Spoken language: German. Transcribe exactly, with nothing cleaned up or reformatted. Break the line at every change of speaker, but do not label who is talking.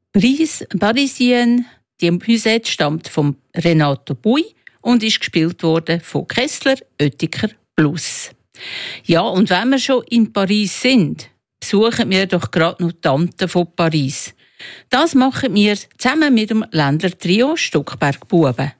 Paris Parisienne, die Musette stammt von Renato Bui und ist gespielt worden von Kessler Oettiker Plus. Ja, und wenn wir schon in Paris sind, besuchen wir doch gerade noch die Tante von Paris. Das machen wir zusammen mit dem Ländler Trio Stockberg Buben.